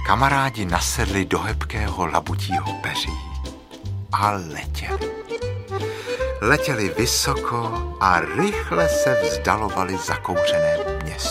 Kamarádi nasedli do hebkého labutího peří a letěli. Letěli vysoko a rychle se vzdalovali zakouřenému